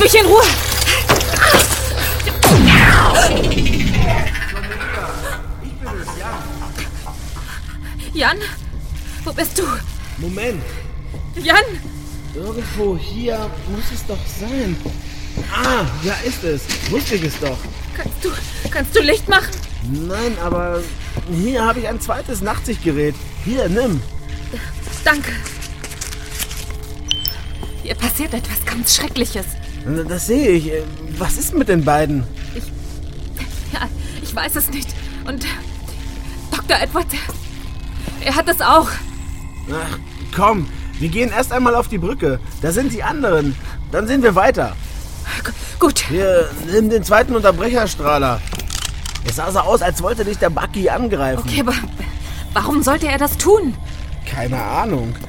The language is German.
mich in Ruhe! Ich bin es, Jan. Jan? Wo bist du? Moment, Jan? irgendwo hier muss es doch sein. Ah, da ist es. Wusste ich es doch. Kannst du Licht machen? Nein, aber hier habe ich ein zweites Nachtsichtgerät. Hier, nimm. Danke. Hier passiert etwas ganz Schreckliches. Das sehe ich. Was ist mit den beiden? Ich weiß es nicht. Und Dr. Edwards, er hat es auch. Ach, komm, wir gehen erst einmal auf die Brücke. Da sind die anderen. Dann sehen wir weiter. Gut. Hier, nimm den zweiten Unterbrecherstrahler. Es sah so aus, als wollte dich der Bucky angreifen. Okay, aber warum sollte er das tun? Keine Ahnung.